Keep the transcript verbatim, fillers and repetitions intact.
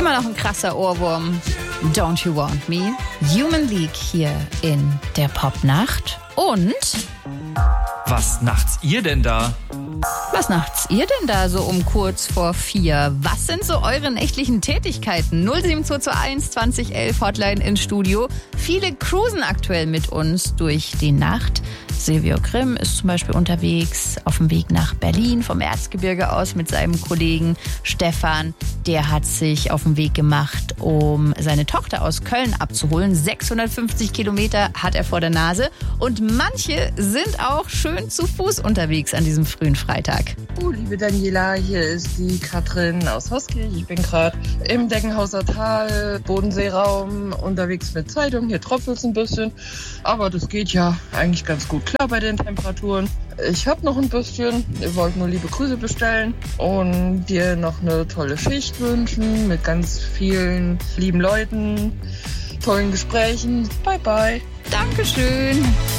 Immer noch ein krasser Ohrwurm. Don't You Want Me? Human League hier in der Popnacht. Und... Was nachts ihr denn da? Was nachts ihr denn da so um kurz vor vier? Was sind so eure nächtlichen Tätigkeiten? null sieben zwei zwei eins zwanzig elf Hotline ins Studio. Viele cruisen aktuell mit uns durch die Nacht. Silvio Grimm ist zum Beispiel unterwegs auf dem Weg nach Berlin vom Erzgebirge aus mit seinem Kollegen Stefan. Der hat sich auf den Weg gemacht, um seine Tochter aus Köln abzuholen. sechshundertfünfzig Kilometer hat er vor der Nase. Und manche sind auch schön zu Fuß unterwegs an diesem frühen Freitag. Oh, liebe Daniela, hier ist die Katrin aus Hoskirch. Ich bin gerade im Deckenhauser Tal, Bodenseeraum, unterwegs mit Zeitung. Hier tropft es ein bisschen, aber das geht ja eigentlich ganz gut klar bei den Temperaturen. Ich habe noch ein bisschen, ihr wollt nur liebe Grüße bestellen und dir noch eine tolle Schicht wünschen mit ganz vielen lieben Leuten, tollen Gesprächen. Bye, bye. Dankeschön.